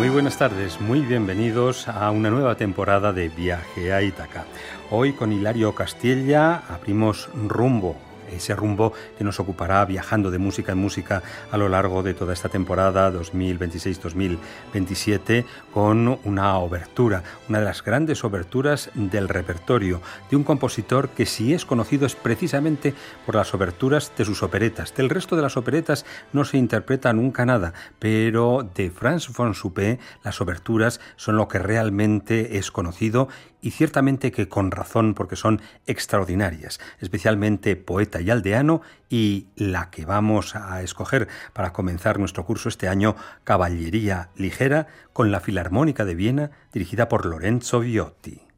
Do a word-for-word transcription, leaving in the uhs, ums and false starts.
Muy buenas tardes, muy bienvenidos a una nueva temporada de Viaje a Ítaca. Hoy con Hilario Castilla abrimos rumbo, ese rumbo que nos ocupará viajando de música en música a lo largo de toda esta temporada dos mil veintiséis dos mil veintisiete, con una obertura, una de las grandes oberturas del repertorio de un compositor que, si es conocido, es precisamente por las oberturas de sus operetas. Del resto de las operetas no se interpreta nunca nada, pero de Franz von Suppé las oberturas son lo que realmente es conocido, y ciertamente que con razón, porque son extraordinarias, especialmente Poeta y Aldeano, y la que vamos a escoger para comenzar nuestro curso este año, Caballería Ligera, con la Filarmónica de Viena, dirigida por Lorenzo Viotti.